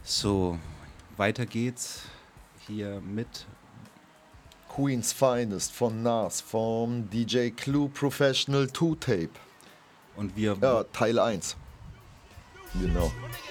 So, weiter geht's hier mit Queen's Finest von Nas, vom DJ Clue Professional 2 Tape. und wir Ja, Teil 1. Genau.